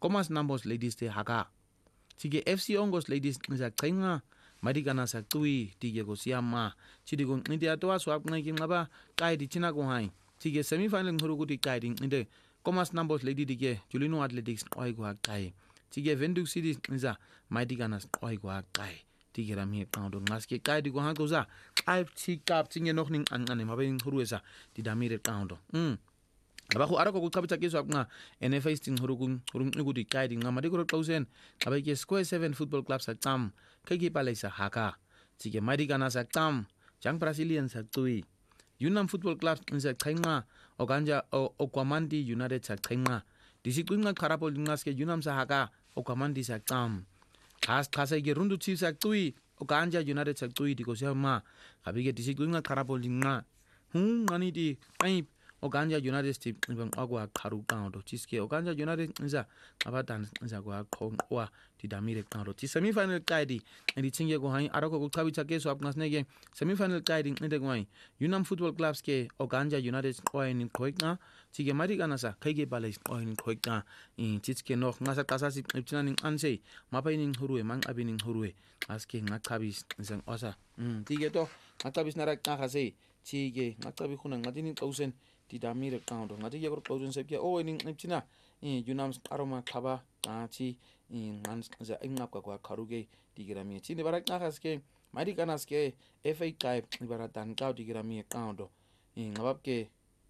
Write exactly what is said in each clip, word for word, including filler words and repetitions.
Komas Nambos ladies te haka. Tige F C Ongos ladies nza chenga. Madikana sa tui tige go siama. Chidi go nidi atoa swap ngaki ngaba kai di china go hai. Tige semifinal nghurugu di kai ding nide. Komas Nambos lady dige Julino Athletics oi go kai. Tige Venduk City nza Madikana oi go kai. Tige rami kaundo ngaske kai di go hango za. Kai chikap tinge nog ning angane mabe nghuruesa di damire kaundo. Mm. Abaku arako kukabita keso apna N F A sting hurukung hurung ngudi kai ding ngamadi ko klausen abake Square seven Football Club sa tam kagi palai sa haka tige Madikana sa tam jang Brazilian sa tui Yunam Football Club sa thainga oganja Okwamandi United sa thainga disikunga karapol dingaske Yunam sa haka Okwamandi sa tam khas khasa ge rundu chi sa tui oganja United sa tui dikosia ma abike disikunga karapol dinga hum ngani di kai Oganja United States ibang agwa karu kaundo chiske Oganja United nza abatan nza gwa khongwa di damire kaundo ti semifinal kaidi ndi chinge go hai arako ko kabi chake so apnas nege semifinal kaidi ndi gwai Yunam Football Clubs ke Oganja United oin khoikna chige Madikana sa khaige balais oin khoikna in chiske noch ngasa kasasi ipchina ning anse mapai ning hurue mang abining hurue aske ngakhabis nzang osa mm tige to ngakhabis narak ka khase chige ngakhabi khuna ngadini kausen di damire kaundo ngati yagor kausen sepke o ning ipchina in Yunam aroma khaba achi in ngans za ingap kwa kharuge digrami chini barak nakaske Madikana ske F A Cup ibaratan kau digrami kaundo in ngabke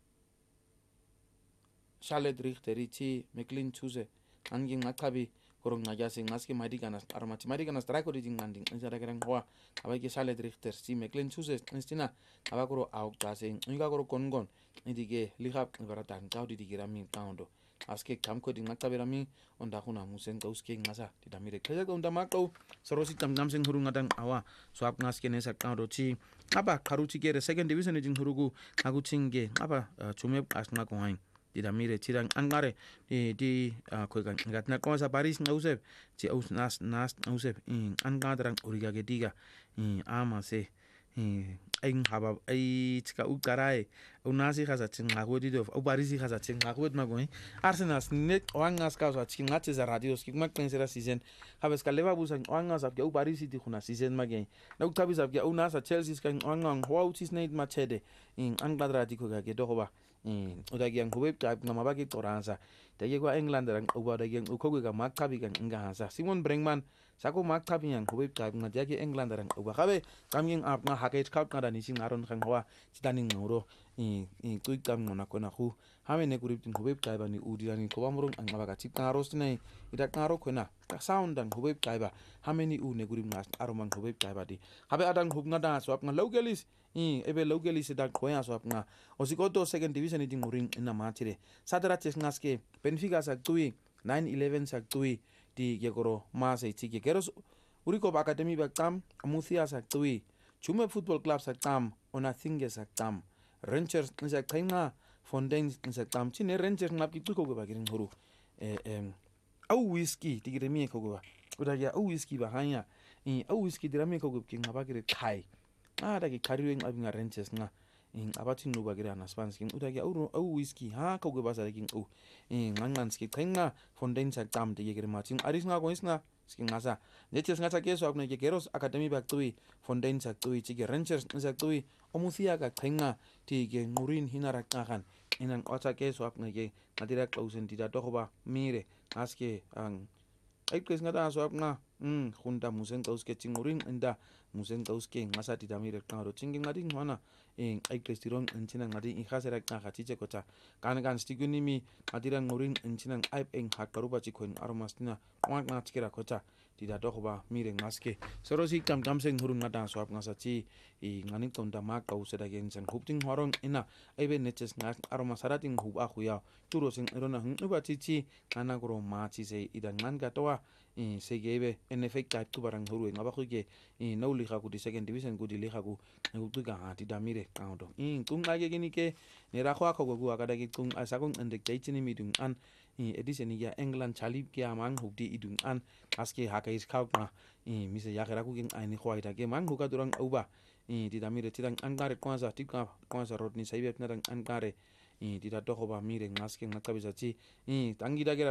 Charlotte Richter chi Meklin Chuse angin ngakabi korong ngajase ngaske Madikana aroma chi Madikana strike di nganding nzara kerang kwa abake Charlotte Richter chi Meklin Chuse instina abakoro auk jase ngakoro kongon idige lihab ibaratan kau digrami kaundo aske kamko di ngakaberami onda kuna musen kauske ngasa di damire kaya ko onda makau sorosi tam tam sing hurung ngadang awa swap ngaske nesa kaundo chi apa karuchi gere second division jing hurugu aku chinge apa chume asna ko hain di damire chirang angare di di ko kan ngatna ko sa Paris ngausep chi aus nas nas ngausep in angadrang uriga ge diga in ama se eng haba ai chika ukarai unasi khaza chinga godi do ubarisi khaza chinga godi magoi Arsenal net wangas ka so chinga tsa radio skik mak pensera season habes ka leva busan wangas ab ge ubarisi di khuna season magei na utabi ab ge unasa Chelsea kan wangang how tis net machede in angladra di ko ge do ba in odagi ang hubeb ka na mabagi toransa dage ko England rang uba dage ang ukogo ga maktabi kan ngasa Simon Brinkman sako maktabi yang hubeb ka na dage England rang uba khabe kaming ap na haket kap na dani sing aron khang hawa sidaning ngoro i i tuik tam ngona kona khu hame ne kurip tin hubeb ka ba ni udiani ko bamrung ang mabaga chip karos nei ida karo khona ta sound dang hubeb ka ba hame ni u ne kurip ngas aromang hubeb ka ba di habe adang hub ngada so ap nga logelis i ebe logelis da khoya so ap nga osikoto second division ding uring ina matire sadara ches ngaske Benfica sa tui nine eleven sa tui di gegoro ma se chike keros uriko academy ba tam amuthia sa tui Chume Football Club sa tam ona thinge sa tam Rangers sa kainga Fontaine sa tam chine Rangers ngap ki ko ba girin huru eh em au whisky tigiremi ko ba uda ya au whisky ba hanya in au whisky dirami ko ki ngaba gire kai ah da ki kariwen abinga Rangers nga in abati no ba gira na Spanish uda ya au au whisky ha ko ba sa kin u in ngangan ski kainga Fontaine sa tam tigire matin aris nga ko isna skin ngasa netes ngata keso akne ke keros academy ba tui Fontaine sa tui chike Rangers sa tui omuthia ka thenga ti ke ngurin hinara kahan inan ota keso akne ke natira klausen ti da toba mire aske ang ai kes ngata so akna mm junta musen kauske chingurin inda musen kauske ngasa ti da mire karo chingi ngadi ngwana en ai kestiron enchina ngadi i khasera ka khatiche kota kan kan stiguni mi atira ngurin enchina ai en hakaruba chikon aromastina kwak na chikira kota ti da toba mire ngaske sorosi kam kam seng hurun ngata so ngasa chi i ngani tonda ma kausera gen sang hupting horong ina ai be neches ngas aromasarating huba khuya turo sing erona hun uba chi chi kana gro ma chi se ida ngan ga towa i segebe N F A Cup tu barang huru ngaba khuge i no liga ku di second division ku di liga ku ngutu ga ti da mire kaundo i tung age gini ke ne ra khwa khogo gu aga da ki tung asakong ende chini midung an i edition ya England chalip ke amang hukdi idung an aske haka is khau ma i mise ya khara ku ging ai ni khwa ida ke mang huka durang uba i ti da mire ti dang angare kwanza ti ka kwanza rodni saibet na dang angare i ti da to ba mire ngaske ngakabisa chi i tangi da